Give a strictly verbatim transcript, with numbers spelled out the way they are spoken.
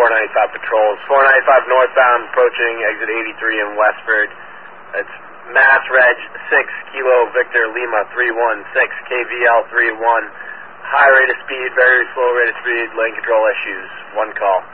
four ninety-five patrols. four ninety-five northbound approaching exit eighty-three in Westford. It's Mass Reg six Kilo Victor Lima three one six K V L three one. High rate of speed, very slow rate of speed, lane control issues. One call.